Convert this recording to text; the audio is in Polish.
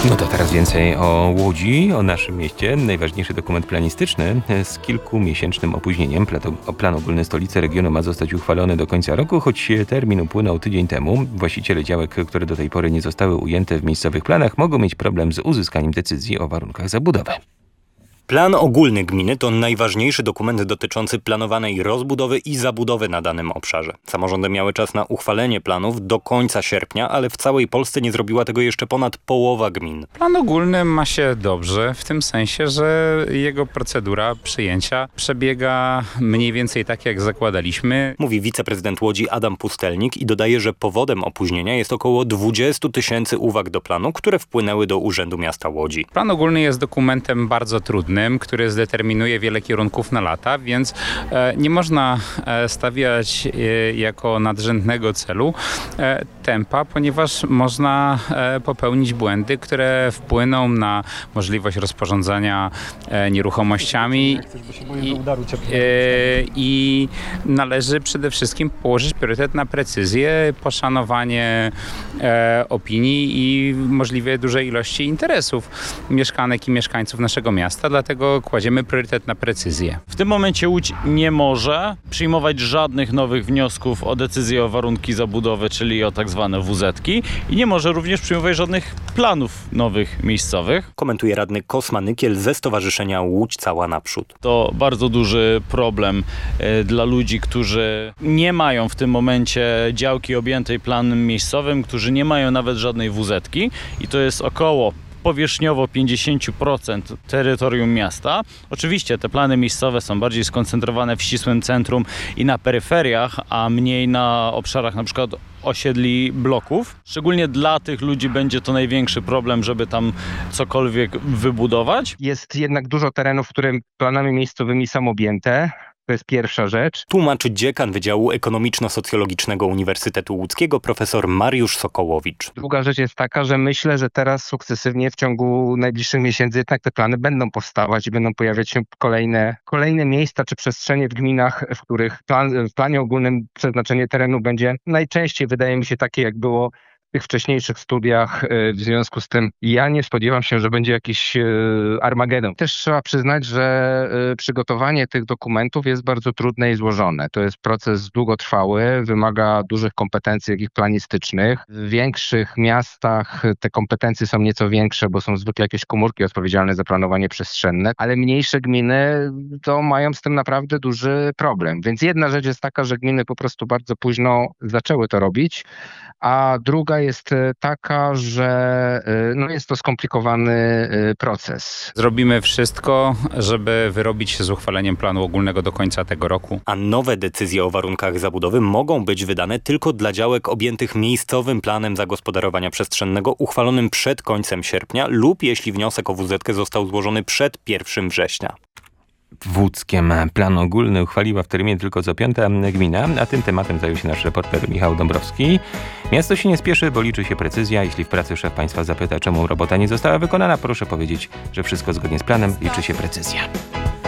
No to teraz więcej o Łodzi, o naszym mieście. Najważniejszy dokument planistyczny z kilkumiesięcznym opóźnieniem. Plan ogólny stolicy regionu ma zostać uchwalony do końca roku, choć termin upłynął tydzień temu. Właściciele działek, które do tej pory nie zostały ujęte w miejscowych planach, mogą mieć problem z uzyskaniem decyzji o warunkach zabudowy. Plan ogólny gminy to najważniejszy dokument dotyczący planowanej rozbudowy i zabudowy na danym obszarze. Samorządy miały czas na uchwalenie planów do końca sierpnia, ale w całej Polsce nie zrobiła tego jeszcze ponad połowa gmin. Plan ogólny ma się dobrze, w tym sensie, że jego procedura przyjęcia przebiega mniej więcej tak, jak zakładaliśmy. Mówi wiceprezydent Łodzi Adam Pustelnik i dodaje, że powodem opóźnienia jest około 20 000 uwag do planu, które wpłynęły do Urzędu Miasta Łodzi. Plan ogólny jest dokumentem bardzo trudnym, który zdeterminuje wiele kierunków na lata, więc nie można stawiać jako nadrzędnego celu tempa, ponieważ można popełnić błędy, które wpłyną na możliwość rozporządzania nieruchomościami i należy przede wszystkim położyć priorytet na precyzję, poszanowanie opinii i możliwie dużej ilości interesów mieszkanek i mieszkańców naszego miasta, dlatego kładziemy priorytet na precyzję. W tym momencie Łódź nie może przyjmować żadnych nowych wniosków o decyzję o warunki zabudowy, czyli o tak zwane WZ-ki i nie może również przyjmować żadnych planów nowych miejscowych. Komentuje radny Kosma Nykiel ze Stowarzyszenia Łódź Cała Naprzód. To bardzo duży problem dla ludzi, którzy nie mają w tym momencie działki objętej planem miejscowym, którzy nie mają nawet żadnej WZ-ki i to jest około powierzchniowo 50% terytorium miasta. Oczywiście te plany miejscowe są bardziej skoncentrowane w ścisłym centrum i na peryferiach, a mniej na obszarach na przykład osiedli bloków. Szczególnie dla tych ludzi będzie to największy problem, żeby tam cokolwiek wybudować. Jest jednak dużo terenów, które planami miejscowymi są objęte. To jest pierwsza rzecz. Tłumaczy dziekan Wydziału Ekonomiczno-Socjologicznego Uniwersytetu Łódzkiego profesor Mariusz Sokołowicz. Druga rzecz jest taka, że myślę, że teraz sukcesywnie w ciągu najbliższych miesięcy jednak te plany będą powstawać i będą pojawiać się kolejne miejsca czy przestrzenie w gminach, w których w planie ogólnym przeznaczenie terenu będzie najczęściej, wydaje mi się, takie jak było w tych wcześniejszych studiach. W związku z tym ja nie spodziewam się, że będzie jakiś Armagedon. Też trzeba przyznać, że przygotowanie tych dokumentów jest bardzo trudne i złożone. To jest proces długotrwały, wymaga dużych kompetencji jakich planistycznych. W większych miastach te kompetencje są nieco większe, bo są zwykle jakieś komórki odpowiedzialne za planowanie przestrzenne, ale mniejsze gminy to mają z tym naprawdę duży problem. Więc jedna rzecz jest taka, że gminy po prostu bardzo późno zaczęły to robić, a druga jest taka, że jest to skomplikowany proces. Zrobimy wszystko, żeby wyrobić się z uchwaleniem planu ogólnego do końca tego roku. A nowe decyzje o warunkach zabudowy mogą być wydane tylko dla działek objętych miejscowym planem zagospodarowania przestrzennego uchwalonym przed końcem sierpnia lub jeśli wniosek o WZ-kę został złożony przed 1 września. W Łódzkiem plan ogólny uchwaliła w terminie tylko co 5. gmina, a tym tematem zajął się nasz reporter Michał Dąbrowski. Miasto się nie spieszy, bo liczy się precyzja. Jeśli w pracy szef państwa zapyta, czemu robota nie została wykonana, proszę powiedzieć, że wszystko zgodnie z planem, liczy się precyzja.